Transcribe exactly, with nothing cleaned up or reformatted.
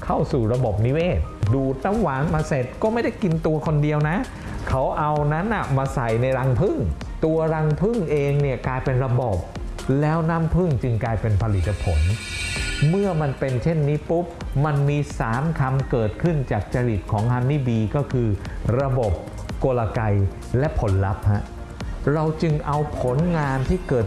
เข้าสู่ระบบนิเวศดูดน้ำหวานมาเสร็จก็ไม่ได้กินตัวคนเดียวนะเขาเอานั้นนะมาใส่ในรังผึ้งตัวรังผึ้งเองเนี่ยกลายเป็นระบบแล้วน้ำผึ้งจึงกลายเป็นผลิตผลเมื่อมันเป็นเช่นนี้ปุ๊บมันมีสามคำเกิดขึ้นจากจริตของฮันนี่บีก็คือระบบกลไกและผลลัพธ์ฮะเราจึงเอาผลงานที่เกิด